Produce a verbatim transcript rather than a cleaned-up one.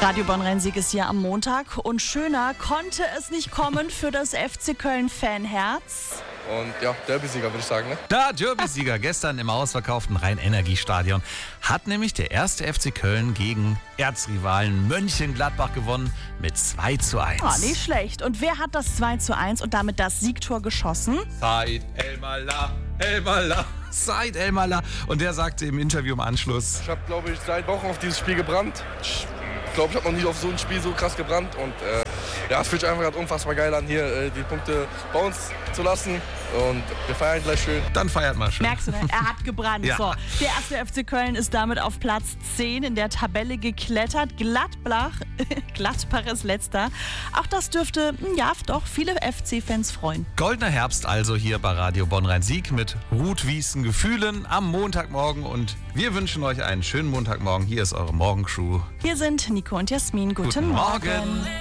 Radio Bonn-Rhein-Sieg ist hier am Montag und schöner konnte es nicht kommen für das F C Köln-Fanherz. Und ja, Derby-Sieger würde ich sagen, ne? Der Derby-Sieger gestern im ausverkauften Rhein-Energie-Stadion hat nämlich der erste F C Köln gegen Erzrivalen Mönchengladbach gewonnen mit zwei zu eins. Oh, nicht schlecht. Und wer hat das zwei zu eins und damit das Siegtor geschossen? Said El-Mallah, El-Mallah, Said El-Mallah. Und der sagte im Interview im Anschluss: Ich habe, glaube ich, seit Wochen auf dieses Spiel gebrannt. Ich glaube, ich habe noch nie auf so ein Spiel so krass gebrannt. Und äh, ja, es fühlt sich einfach gerade unfassbar geil an, hier äh, die Punkte bei uns zu lassen. Und wir feiern gleich schön. Dann feiert mal schön. Merkst du, ne? Er hat gebrannt. Ja. So, der erste F C Köln ist damit auf Platz zehn in der Tabelle geklettert. Gladbach, Gladbach ist letzter. Auch das dürfte, ja, doch viele F C-Fans freuen. Goldener Herbst also hier bei Radio Bonn-Rhein-Sieg mit Ruth-Wiesen Gefühlen am Montagmorgen. Und wir wünschen euch einen schönen Montagmorgen. Hier ist eure Morgencrew. Hier sind Nico und Jasmin. Guten, Guten Morgen. Morgen.